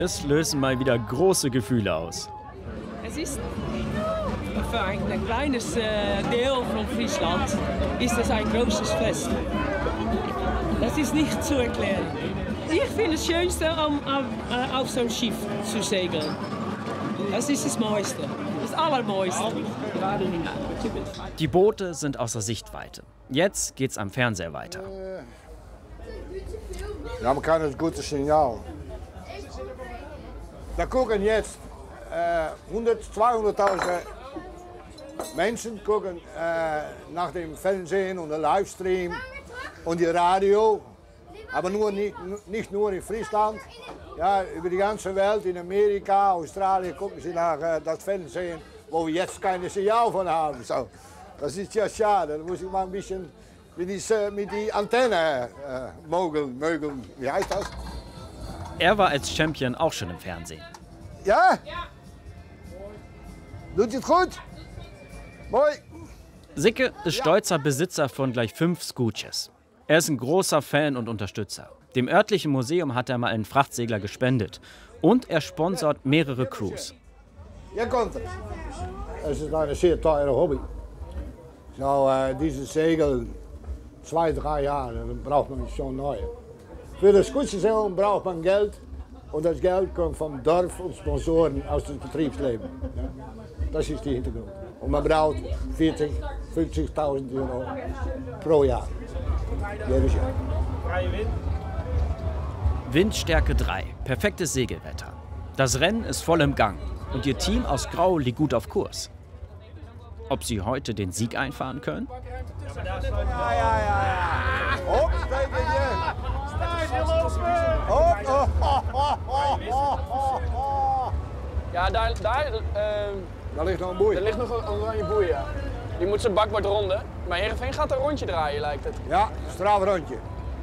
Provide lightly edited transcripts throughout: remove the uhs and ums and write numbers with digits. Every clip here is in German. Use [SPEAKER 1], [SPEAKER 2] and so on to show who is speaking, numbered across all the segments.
[SPEAKER 1] Es lösen mal wieder große Gefühle aus.
[SPEAKER 2] Es ist für ein kleines Teil von Friesland ist es ein großes Fest. Das ist nicht zu erklären. Ich finde es Schönste, auf so ein Schiff zu segeln. Das ist das Meiste, das Allermeiste.
[SPEAKER 1] Die Boote sind außer Sichtweite. Jetzt geht's am Fernseher weiter.
[SPEAKER 3] Ja, man kann ein gutes Signal. Da gucken jetzt 200.000 Menschen gucken nach dem Fernsehen und der Livestream und die Radio. Aber nicht nur in Friesland. Ja, über die ganze Welt, in Amerika, Australien gucken sie nach das Fernsehen, wo wir jetzt keine Signal von haben. So, das ist ja schade. Da muss ich mal ein bisschen mit die Antenne mögeln. Wie heißt das?
[SPEAKER 1] Er war als Champion auch schon im Fernsehen.
[SPEAKER 3] Ja? Doet het gut? Mooi.
[SPEAKER 1] Sicke ist stolzer Besitzer von gleich 5 Scooters. Er ist ein großer Fan und Unterstützer. Dem örtlichen Museum hat er mal einen Frachtsegler gespendet. Und er sponsort mehrere Crews.
[SPEAKER 3] Ja, kommt es. Es ist ein sehr teurer Hobby. So, diese Segel, 2-3 Jahre, dann braucht man schon neue. Für das Scootsegeln braucht man Geld. Und das Geld kommt vom Dorf und Sponsoren aus dem Betriebsleben. Ja? Das ist der Hintergrund. Und man braucht 40.000, 50.000 Euro pro Jahr. Jedes Jahr.
[SPEAKER 1] Windstärke 3, perfektes Segelwetter. Das Rennen ist voll im Gang und ihr Team aus Grau liegt gut auf Kurs. Ob sie heute den Sieg einfahren können?
[SPEAKER 3] Ja. Op, Op,
[SPEAKER 4] Ja, daar
[SPEAKER 3] ligt nog een boei.
[SPEAKER 4] ligt nog een oranje boei, ja. Die moet zijn bakbord ronden. Maar Heerenveen gaat een rondje draaien, lijkt het.
[SPEAKER 3] Ja, strafrondje.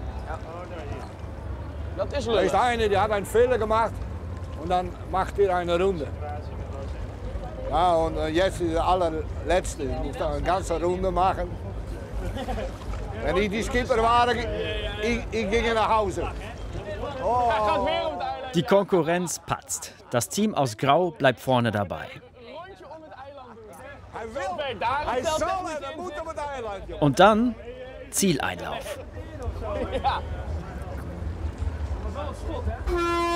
[SPEAKER 4] Dat is
[SPEAKER 3] Da ist
[SPEAKER 4] lullig.
[SPEAKER 3] einer, der hat einen Fehler gemacht und dann macht er eine Runde. Ja, und jetzt ist der allerletzte. Ich muss da eine ganze Runde machen. Wenn ich die Skipper war, ich ging nach Hause. Oh.
[SPEAKER 4] Hij gaat weer om het eiland.
[SPEAKER 1] Die Konkurrenz patzt. Das Team aus Grau bleibt vorne dabei.
[SPEAKER 4] Een rondje om het eiland doen.
[SPEAKER 3] Hij wil,
[SPEAKER 4] Nee, daar
[SPEAKER 3] hij
[SPEAKER 4] telt
[SPEAKER 3] zal
[SPEAKER 4] het
[SPEAKER 3] en
[SPEAKER 4] niet
[SPEAKER 3] dan
[SPEAKER 4] in.
[SPEAKER 3] moet op het eiland. Joh.
[SPEAKER 1] Und dann Zieleinlauf.
[SPEAKER 4] Ja.